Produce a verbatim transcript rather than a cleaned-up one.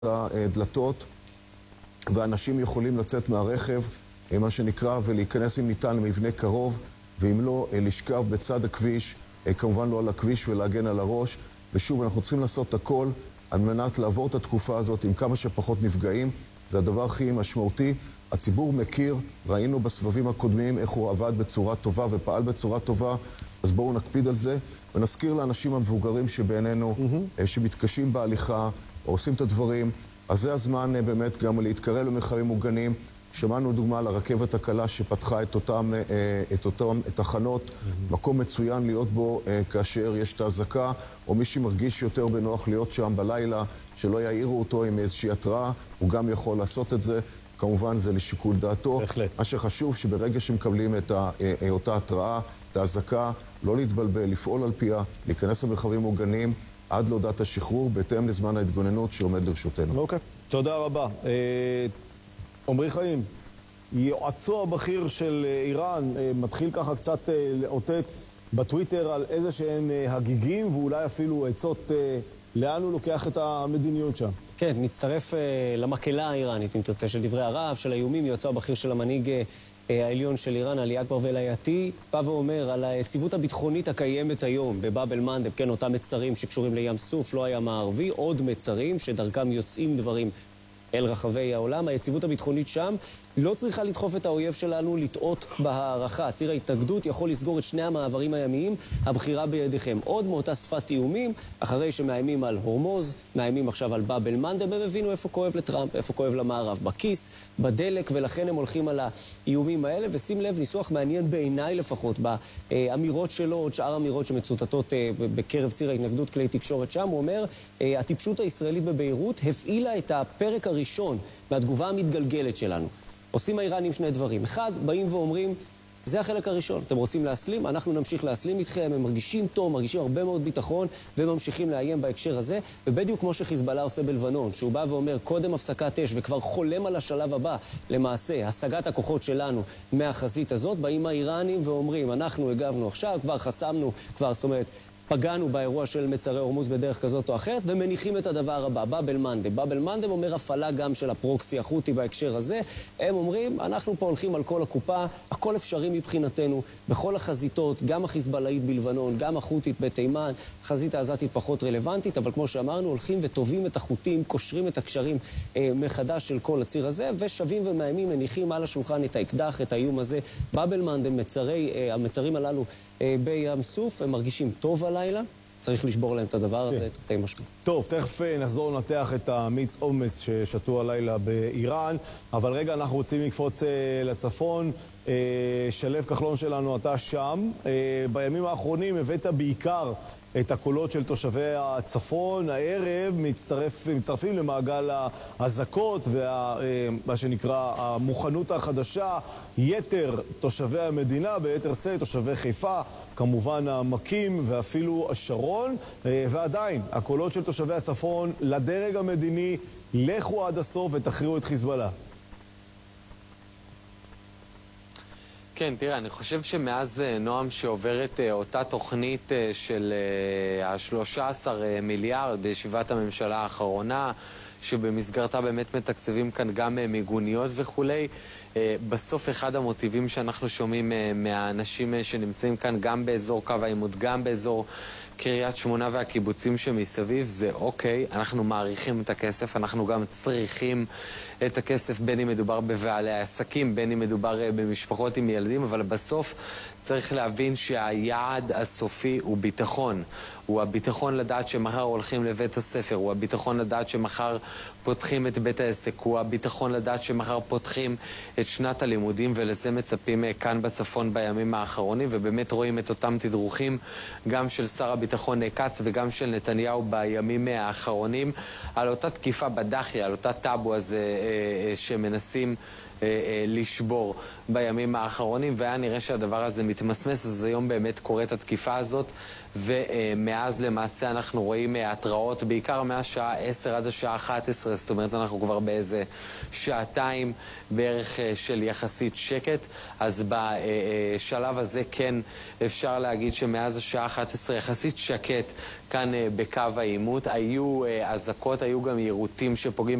הדלתות, ואנשים יכולים לצאת מהרכב, מה שנקרא, ולהיכנס אם ניתן למבנה קרוב, ואם לא, לשכב בצד הכביש, כמובן לא על הכביש ולהגן על הראש. ושוב, אנחנו צריכים לעשות הכל על מנת לעבור את התקופה הזאת עם כמה שפחות נפגעים. זה הדבר הכי משמעותי. הציבור מכיר, ראינו בסבבים הקודמים איך הוא עבד בצורה טובה ופעל בצורה טובה, אז בואו נקפיד על זה, ונזכיר לאנשים המבוגרים שבינינו, mm-hmm. שמתקשים בהליכה, או עושים את הדברים, אז זה הזמן באמת גם להתקרב למרחבים מוגנים. שמענו דוגמה על הרכבת הקלה שפתחה את אותם, את אותם תחנות, mm-hmm. מקום מצוין להיות בו כאשר יש את ההזקה, או מי שמרגיש יותר בנוח להיות שם בלילה, שלא יעירו אותו עם איזושהי התראה, הוא גם יכול לעשות את זה. כמובן זה לשיקול דעתו. בהחלט. מה שחשוב שברגע שמקבלים את אותה התראה, את ההזקה, לא להתבלבל, לפעול על פיה, להיכנס למרחבים מוגנים עד להודעת השחרור, בהתאם לזמן ההתגוננות שעומד לרשותנו. אוקיי, תודה רבה. עומרי חיים, יועצו הבכיר של איראן, מתחיל ככה קצת לאותת בטוויטר על איזה שהם הגיגים, ואולי אפילו עצות לאן הוא לוקח את המדיניות שם. כן, מצטרף למקהלה האיראנית, אם תרצה, של דברי הרעב, של האיומים, יועצו הבכיר של המנהיג העליון של איראן, עלי אכבר ולייתי, בא ואומר על היציבות הביטחונית הקיימת היום בבאב אל-מנדב, כן, אותם מצרים שקשורים לים סוף, לא הים הערבי, עוד מצרים שדרכם יוצאים דברים אל רחבי העולם. היציבות הביטחונית שם לא צריכה לדחוף את האויב שלנו לטעות בהערכה. ציר ההתנגדות יכול לסגור את שני המעברים הימיים, הבחירה בידיכם. עוד מאותה שפת איומים, אחרי שמאיימים על הורמוז, מאיימים עכשיו על באב אל-מנדב, הם הבינו איפה כואב לטראמפ, איפה כואב למערב, בכיס, בדלק, ולכן הם הולכים על האיומים האלה. ושים לב, ניסוח מעניין בעיניי לפחות, באמירות שלו, עוד שאר אמירות שמצוטטות בקרב ציר ההתנגדות, כלי תקשורת שם, הוא אומר, הטיפשות הישראלית בביירות הפעילה את הפרק הראשון מהתגובה המתגלגלת שלנו. עושים האיראנים שני דברים. אחד, באים ואומרים, זה החלק הראשון. אתם רוצים להסלים? אנחנו נמשיך להסלים איתכם. הם מרגישים טוב, מרגישים הרבה מאוד ביטחון, וממשיכים לאיים בהקשר הזה. ובדיוק כמו שחיזבאללה עושה בלבנון, שהוא בא ואומר, קודם הפסקת אש, וכבר חולם על השלב הבא, למעשה, השגת הכוחות שלנו מהחזית הזאת, באים האיראנים ואומרים, אנחנו הגבנו עכשיו, כבר חסמנו, כבר, זאת אומרת, פגענו באירוע של מצרי הורמוז בדרך כזאת או אחרת, ומניחים את הדבר הבא, באב אל-מנדב. באב אל-מנדב אומר הפעלה גם של הפרוקסי החותי בהקשר הזה. הם אומרים, אנחנו פה הולכים על כל הקופה, הכל אפשרי מבחינתנו, בכל החזיתות, גם החיזבאללאית בלבנון, גם החותית בתימן, החזית העזתית פחות רלוונטית, אבל כמו שאמרנו, הולכים וטובים את החוטים, קושרים את הקשרים אה, מחדש של כל הציר הזה, ושווים ומאיימים, מניחים על השולחן את האקדח, את האיום הזה. באב אל-מנדב, מצרי, אה, המצרים הללו אה, בים סוף, הם מרגישים טוב עליי. צריך לשבור להם את הדבר הזה, תתי משמעות. טוב, תכף נחזור לנתח את המיץ אומץ ששתו הלילה באיראן, אבל רגע אנחנו רוצים לקפוץ לצפון. שלב כחלון שלנו, אתה שם. בימים האחרונים הבאת בעיקר את הקולות של תושבי הצפון. הערב מצטרף, מצטרפים למעגל ההזקות ומה שנקרא המוכנות החדשה, יתר תושבי המדינה, ביתר שאת, תושבי חיפה, כמובן העמקים ואפילו השרון. ועדיין, הקולות של תושבי הצפון לדרג המדיני, לכו עד הסוף ותכריעו את חיזבאללה. כן, תראה, אני חושב שמאז נועם שעוברת אותה תוכנית של ה-שלושה עשר מיליארד בישיבת הממשלה האחרונה, שבמסגרתה באמת מתקצבים כאן גם מיגוניות וכולי, בסוף אחד המוטיבים שאנחנו שומעים מהאנשים שנמצאים כאן גם באזור קו העימות, גם באזור קריית שמונה והקיבוצים שמסביב, זה אוקיי, אנחנו מעריכים את הכסף, אנחנו גם צריכים את הכסף, בין אם מדובר בבעלי העסקים, בין אם מדובר במשפחות עם ילדים, אבל בסוף צריך להבין שהיעד הסופי הוא ביטחון. הוא הביטחון לדעת שמחר הולכים לבית הספר, הוא הביטחון לדעת שמחר פותחים את בית העסק, הוא הביטחון לדעת שמחר פותחים את שנת הלימודים, ולזה מצפים כאן בצפון בימים האחרונים, ובאמת רואים את אותם תדרוכים גם של שר הביטחון קץ וגם של נתניהו בימים האחרונים, על אותה תקיפה בדחי, על אותה טאבו הזה שמנסים לשבור בימים האחרונים, והיה נראה שהדבר הזה מתמסמס, אז היום באמת קורית התקיפה הזאת, ומאז למעשה אנחנו רואים התראות, בעיקר מהשעה עשר עד השעה אחת עשרה, זאת אומרת אנחנו כבר באיזה שעתיים בערך של יחסית שקט, אז בשלב הזה כן אפשר להגיד שמאז השעה אחת עשרה יחסית שקט כאן בקו העימות. היו אזעקות, היו גם יירוטים שפוגעים